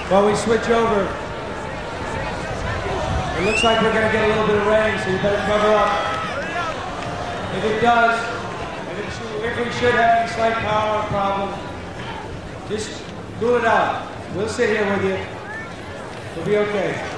While we switch over, it looks like we're going to get a little bit of rain, so you better cover up. If it does, if we should have any slight power problem, just cool it out. We'll sit here with you. We'll be okay.